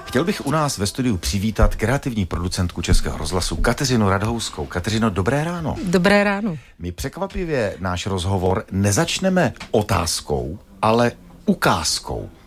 Chtěl bych u nás ve studiu přivítat kreativní producentku Českého rozhlasu Kateřinu Radhouskou. Kateřino, dobré ráno. Dobré ráno. My překvapivě náš rozhovor nezačneme otázkou, ale ukázkou.